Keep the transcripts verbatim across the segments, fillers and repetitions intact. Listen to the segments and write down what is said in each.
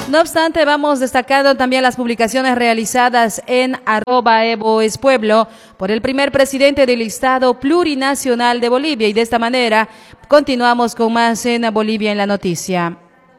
No obstante, vamos destacando también las publicaciones realizadas en arroba Evo es Pueblo por el primer presidente del Estado Plurinacional de Bolivia. Y de esta manera continuamos con más en Bolivia en la noticia.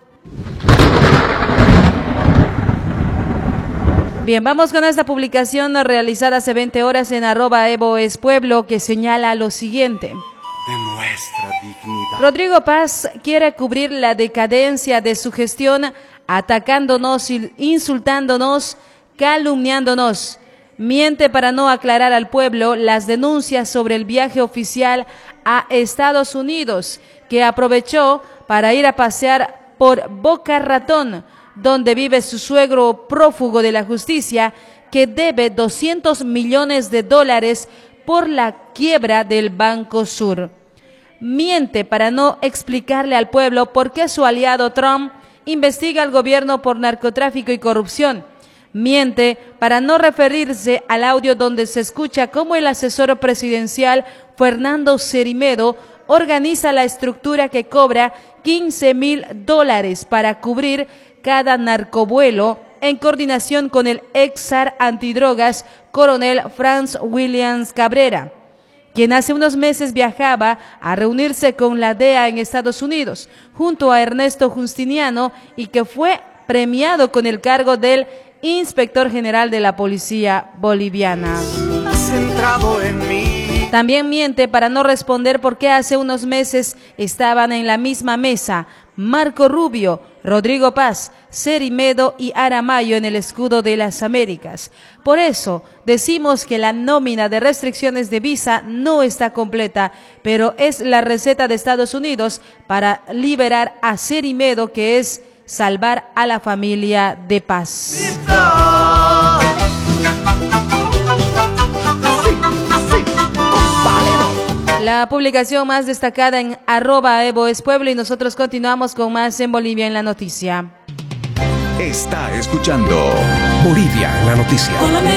Bien, vamos con esta publicación realizada hace veinte horas en arroba Evo es Pueblo, que señala lo siguiente. De nuestra dignidad. Rodrigo Paz quiere cubrir la decadencia de su gestión atacándonos, insultándonos, calumniándonos. Miente para no aclarar al pueblo las denuncias sobre el viaje oficial a Estados Unidos, que aprovechó para ir a pasear por Boca Ratón, donde vive su suegro prófugo de la justicia, que debe doscientos millones de dólares por la quiebra del Banco Sur. Miente para no explicarle al pueblo por qué su aliado Trump investiga al gobierno por narcotráfico y corrupción. Miente para no referirse al audio donde se escucha cómo el asesor presidencial Fernando Cerimedo organiza la estructura que cobra quince mil dólares para cubrir cada narcovuelo en coordinación con el ex zar antidrogas coronel Franz Williams Cabrera, quien hace unos meses viajaba a reunirse con la D E A en Estados Unidos, junto a Ernesto Justiniano, y que fue premiado con el cargo del Inspector General de la Policía Boliviana. Centrado en mí. También miente para no responder por qué hace unos meses estaban en la misma mesa Marco Rubio, Rodrigo Paz, Cerimedo y Aramayo en el escudo de las Américas. Por eso decimos que la nómina de restricciones de visa no está completa, pero es la receta de Estados Unidos para liberar a Cerimedo, que es salvar a la familia de Paz. La publicación más destacada en arroba Evo es Pueblo, y nosotros continuamos con más en Bolivia en la noticia. Está escuchando Bolivia en la noticia.